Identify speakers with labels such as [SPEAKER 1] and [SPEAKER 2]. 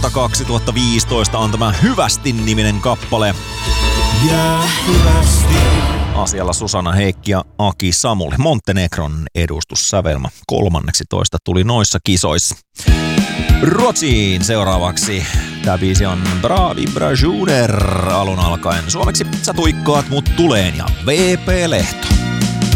[SPEAKER 1] vuodelta 2015 on tämä Hyvästi-niminen kappale.
[SPEAKER 2] Ja hyvästi.
[SPEAKER 1] Asialla Susanna Heikki ja Aki Samuli. Montenegron edustussävelmä 13 tuli noissa kisoissa. Ruotsiin seuraavaksi. Tää biisi on Bra Vibrationer alun alkaen. Suomeksi Sä tuikkaat mut tuleen ja VP Lehto.